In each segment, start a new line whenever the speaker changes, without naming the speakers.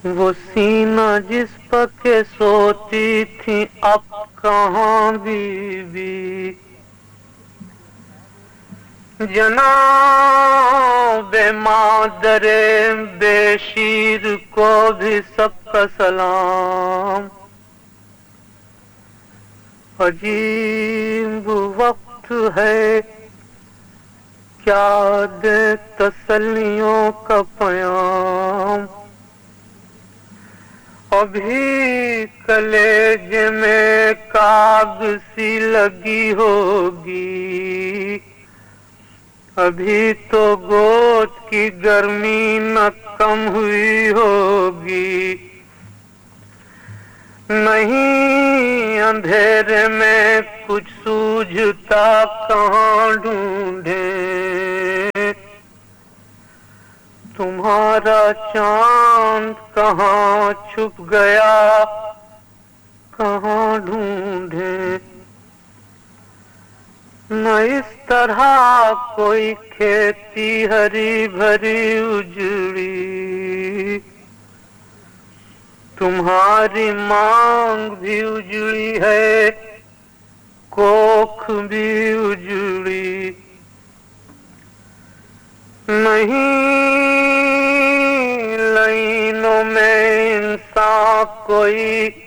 وہ سینہ جس پر کے سوتی تھی اب کہاں بیوی، جناب مادر بے شیر کو بھی سب کا سلام۔ عجیب وقت ہے کیا دے تسلیوں کا پیام، ابھی کلیجے میں کاگ سی لگی ہوگی، ابھی تو گود کی گرمی نہ کم ہوئی ہوگی، نہیں اندھیرے میں کچھ سوجھتا کہاں ڈھونڈیں، تمہارا چاند کہاں چھپ گیا کہاں ڈھونڈیں، نہ اس طرح کوئی کھیتی ہری بھری اجڑی، تمہاری مانگ بھی اجڑی ہے کوکھ بھی اجڑی، نہیں لائنوں میں انسان کوئی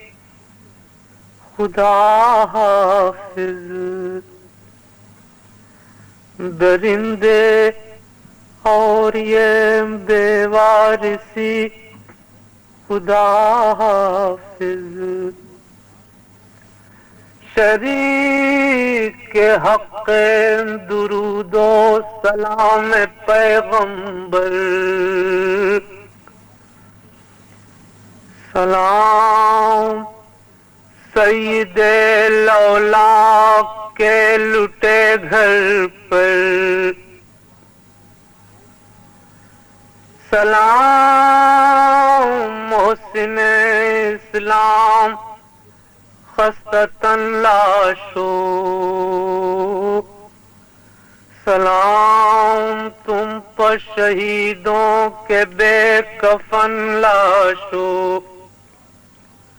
خدا حافظ، درندے اور یہ بے وارثی خدا حافظ، شریک کے حق درود و سلام پیغمبر، سلام سید لولاک کے لٹے گھر پر، سلام محسن اسلام خستتاً لاشو، سلام تم پر شہیدوں کے بے کفن لاشو،